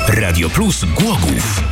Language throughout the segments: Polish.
Radio Plus Głogów.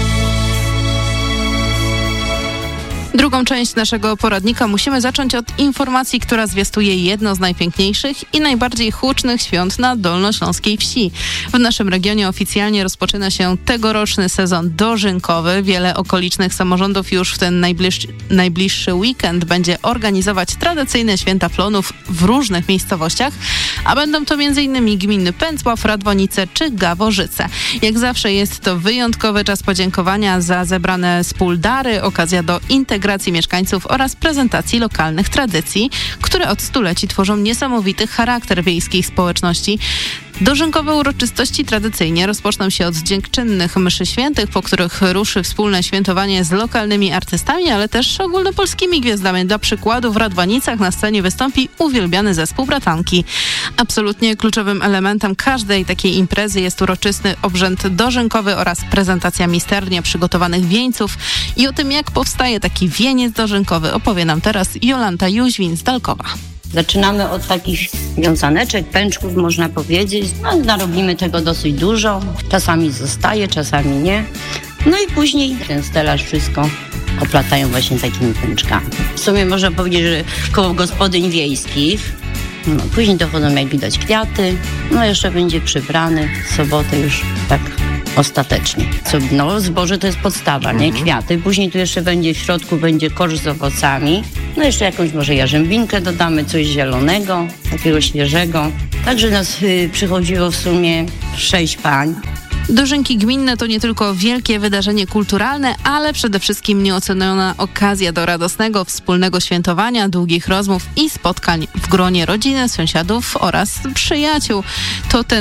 Drugą część naszego poradnika musimy zacząć od informacji, która zwiastuje jedno z najpiękniejszych i najbardziej hucznych świąt na dolnośląskiej wsi. W naszym regionie oficjalnie rozpoczyna się tegoroczny sezon dożynkowy. Wiele okolicznych samorządów już w ten najbliższy weekend będzie organizować tradycyjne święta plonów w różnych miejscowościach, a będą to m.in. gminy Pęcław, Radwonice czy Gaworzyce. Jak zawsze jest to wyjątkowy czas podziękowania za zebrane z pól dary, okazja do integracji mieszkańców oraz prezentacji lokalnych tradycji, które od stuleci tworzą niesamowity charakter wiejskiej społeczności. Dożynkowe uroczystości tradycyjnie rozpoczną się od dziękczynnych mszy świętych, po których ruszy wspólne świętowanie z lokalnymi artystami, ale też ogólnopolskimi gwiazdami. Dla przykładu w Radwanicach na scenie wystąpi uwielbiany zespół Bratanki. Absolutnie kluczowym elementem każdej takiej imprezy jest uroczysty obrzęd dożynkowy oraz prezentacja misternie przygotowanych wieńców. I o tym, jak powstaje taki wieniec dożynkowy, opowie nam teraz Jolanta Jóźwin z Dalkowa. Zaczynamy od takich wiązaneczek, pęczków można powiedzieć. No, narobimy tego dosyć dużo. Czasami zostaje, czasami nie. No i później ten stelaż wszystko oplatają właśnie takimi pęczkami. W sumie można powiedzieć, że koło gospodyń wiejskich. No, później dochodzą, jak widać, kwiaty. No jeszcze będzie przybrany w sobotę już tak ostatecznie. No, zboże to jest podstawa, nie? Kwiaty. Później tu jeszcze będzie w środku będzie korz z owocami. No jeszcze jakąś może jarzębinkę dodamy, coś zielonego, takiego świeżego. Także nas przychodziło w sumie 6 pań. Dożynki gminne to nie tylko wielkie wydarzenie kulturalne, ale przede wszystkim nieoceniona okazja do radosnego, wspólnego świętowania, długich rozmów i spotkań w gronie rodziny, sąsiadów oraz przyjaciół. To ten